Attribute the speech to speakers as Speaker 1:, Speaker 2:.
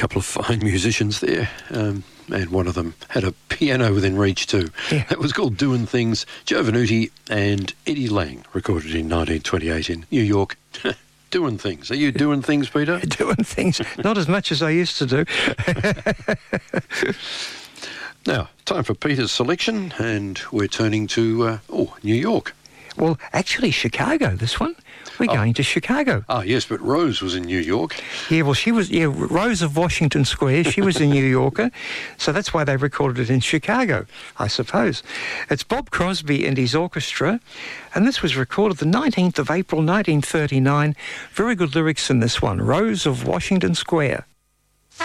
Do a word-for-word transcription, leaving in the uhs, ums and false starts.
Speaker 1: couple of fine musicians there, um, and one of them had a piano within reach too.
Speaker 2: Yeah.
Speaker 1: It was called Doing Things. Joe Venuti and Eddie Lang, recorded in nineteen twenty-eight in New York. Doing things. Are you doing things, Peter?
Speaker 2: Doing things, not as much as I used to do.
Speaker 1: Now, time for Peter's selection, and we're turning to, uh, oh, New York.
Speaker 2: Well, actually, Chicago, this one. We're
Speaker 1: Oh.
Speaker 2: going to Chicago.
Speaker 1: Ah, yes, but Rose was in New York.
Speaker 2: Yeah, well, she was, yeah, Rose of Washington Square. She was a New Yorker. So that's why they recorded it in Chicago, I suppose. It's Bob Crosby and his orchestra. And this was recorded the nineteenth of April, nineteen thirty-nine. Very good lyrics in this one. Rose of Washington Square.